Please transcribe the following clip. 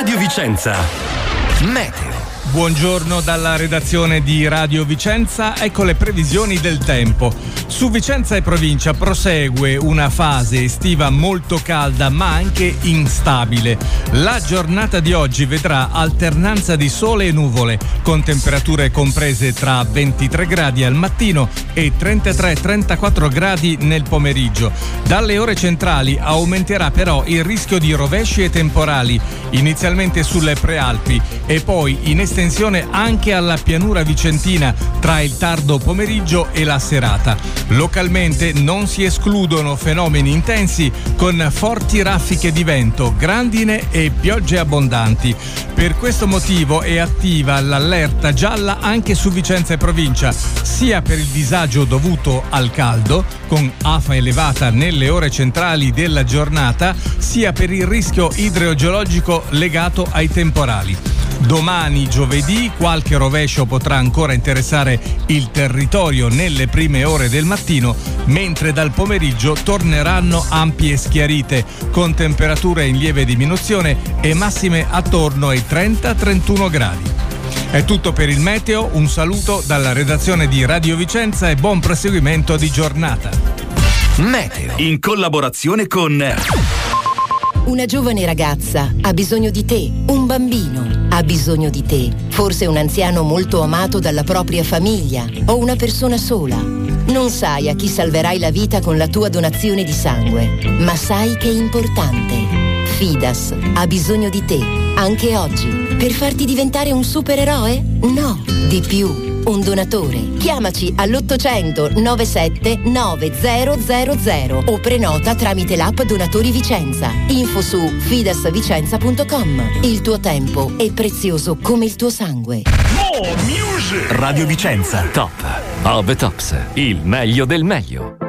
Radio Vicenza. Meteo. Buongiorno dalla redazione di Radio Vicenza, ecco le previsioni del tempo. Su Vicenza e provincia prosegue una fase estiva molto calda ma anche instabile. La giornata di oggi vedrà alternanza di sole e nuvole, con temperature comprese tra 23 gradi al mattino e 33-34 gradi nel pomeriggio. Dalle ore centrali aumenterà però il rischio di rovesci e temporali, inizialmente sulle prealpi e poi in estensione anche alla pianura vicentina tra il tardo pomeriggio e la serata. Localmente non si escludono fenomeni intensi con forti raffiche di vento, grandine e piogge abbondanti. Per questo motivo è attiva l'allerta gialla anche su Vicenza e provincia, sia per il disagio dovuto al caldo, con afa elevata nelle ore centrali della giornata, sia per il rischio idrogeologico legato ai temporali. Domani, giovedì, qualche rovescio potrà ancora interessare il territorio nelle prime ore del mattino, mentre dal pomeriggio torneranno ampie schiarite, con temperature in lieve diminuzione e massime attorno ai 30-31 gradi. È tutto per il meteo, un saluto dalla redazione di Radio Vicenza e buon proseguimento di giornata. Meteo, in collaborazione con... Una giovane ragazza ha bisogno di te, un bambino ha bisogno di te, forse un anziano molto amato dalla propria famiglia o una persona sola. Non sai a chi salverai la vita con la tua donazione di sangue, ma sai che è importante. Fidas ha bisogno di te, anche oggi, per farti diventare un supereroe? No, di più. Un donatore. Chiamaci all'800 97 9000 o prenota tramite l'app Donatori Vicenza. Info su fidasvicenza.com. Il tuo tempo è prezioso come il tuo sangue. Radio Vicenza, top of the tops, il meglio del meglio.